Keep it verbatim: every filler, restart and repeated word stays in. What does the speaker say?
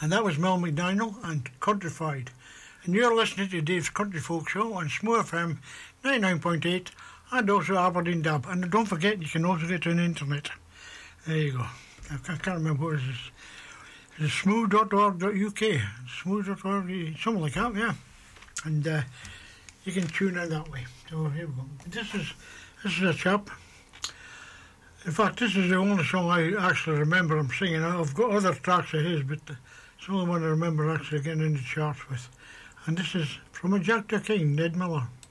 And that was Mel McDonald and Countrified. And you're listening to Dave's Country Folk Show on Smo F M ninety-nine point eight and also Aberdeen Dub. And don't forget, you can also get it on the internet. There you go. I can't remember what it is. It's smo dot org dot U K. smo dot org, something like that, yeah. And uh, you can tune in that way. So here we go. This is, this is a chap. In fact, this is the only song I actually remember him singing. I've got other tracks of his, but it's the only one I remember actually getting in the charts with. And this is from a Jack the King, Ned Miller.